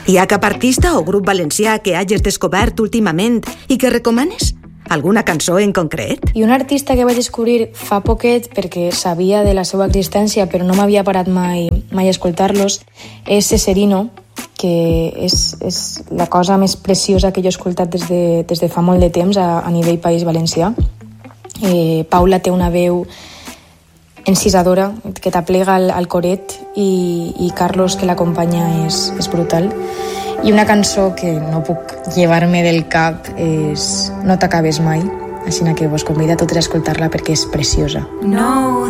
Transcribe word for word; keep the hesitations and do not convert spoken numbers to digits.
Hi ha cap artista o grup valencià que hagis descobert últimament i que recomanes? Alguna cançó en concret? I un artista que vaig descobrir fa poquet perquè sabia de la seva existència però no m'havia parat mai, mai a escoltar-los és Ceserino, que és, és la cosa més preciosa que jo he escoltat des de, des de fa molt de temps a, a nivell País Valencià. Eh, Paula té una veu encisadora que t'aplega al, al coret i, i Carlos, que l'acompanya, és, és brutal. I una cançó que no puc llevar-me del cap és No t'acabes mai, així que vos convido a tots a escoltar-la perquè és preciosa. No.